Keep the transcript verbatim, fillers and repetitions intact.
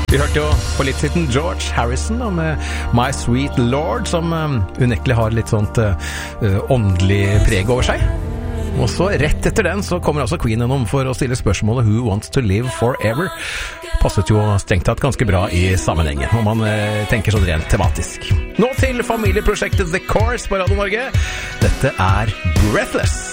Vi hørte jo på litt siden George Harrison da, med My Sweet Lord, som um, unektelig har litt sånt uh, åndelig preg over seg. Og så rett etter den så kommer altså Queen gjennom for å stille spørsmålet Who Wants to Live Forever? Passet jo strengt tatt ganske bra i sammenhengen, om man eh, tenker sånn rent tematisk. Nå til familieprosjektet The Course på Radio Norge. Dette er Breathless.